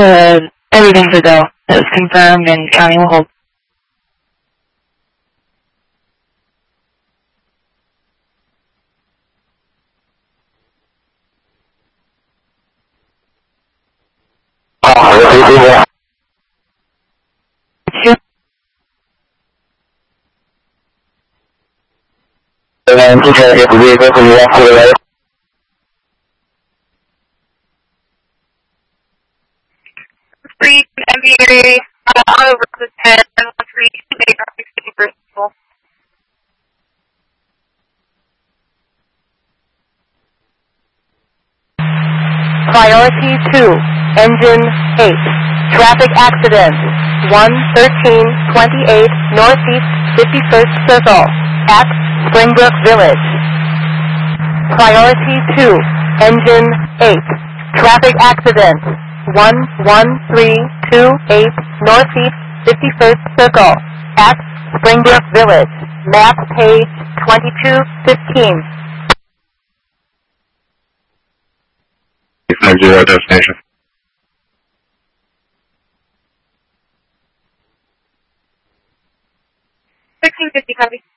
Everything's a go. It was confirmed and county will hold. Free MBA on over to 10 and 3 day traffic city principal. Priority 2, engine 8. Traffic accident, 11328 Northeast 51st Circle, at Springbrook Village. Priority 2, engine 8. Traffic accident, 11328 Northeast 51st Circle, at Springbrook Village. Map page 2215. 50 destination. 1650 copy.